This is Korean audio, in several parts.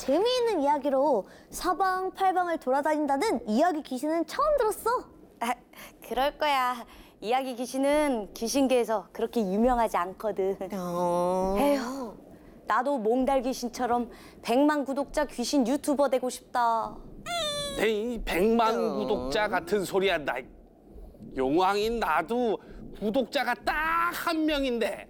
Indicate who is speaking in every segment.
Speaker 1: 재미있는 이야기로 사방팔방을 돌아다닌다는 이야기 귀신은 처음 들었어.
Speaker 2: 아, 그럴 거야. 이야기 귀신은 귀신계에서 그렇게 유명하지 않거든. 에휴, 나도 몽달 귀신처럼 100만 구독자 귀신 유튜버 되고 싶다.
Speaker 3: 에이, 100만 구독자 같은 소리 한다. 용왕인 나도 구독자가 딱 한 명인데.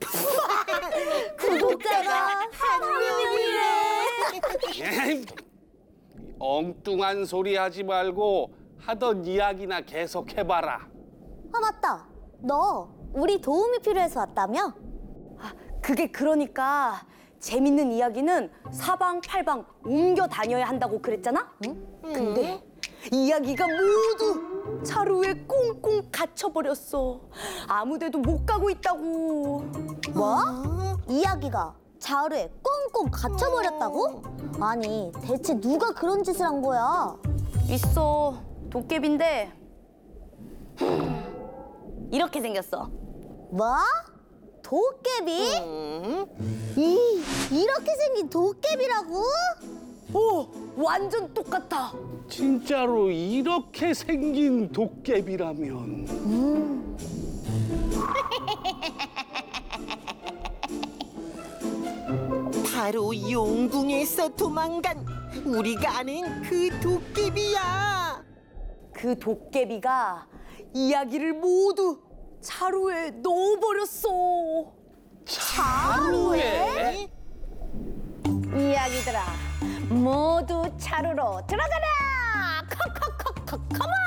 Speaker 1: 구독자가 한 명이래.
Speaker 3: 에이, 엉뚱한 소리 하지 말고 하던 이야기나 계속 해봐라.
Speaker 1: 아, 맞다. 너 우리 도움이 필요해서 왔다며?
Speaker 2: 아, 그게 그러니까 재밌는 이야기는 사방팔방 옮겨 다녀야 한다고 그랬잖아? 근데 이야기가 모두 차루에 꽁꽁 갇혀버렸어. 아무데도 못 가고 있다고.
Speaker 1: 뭐? 이야기가 자루에 꽁꽁 갇혀버렸다고? 아니, 대체 누가 그런 짓을 한 거야?
Speaker 2: 있어. 도깨비인데 이렇게 생겼어.
Speaker 1: 뭐? 도깨비? 이렇게 생긴 도깨비라고?
Speaker 2: 오, 완전 똑같아.
Speaker 3: 진짜로 이렇게 생긴 도깨비라면.
Speaker 4: 바로 용궁에서 도망간 우리가 아는 그 도깨비야.
Speaker 2: 그 도깨비가 이야기를 모두 차루에 넣어버렸어.
Speaker 3: 차루에?
Speaker 1: 이야기들아, 모두 차루로 들어가라! 컥컥컥컥, 컴온!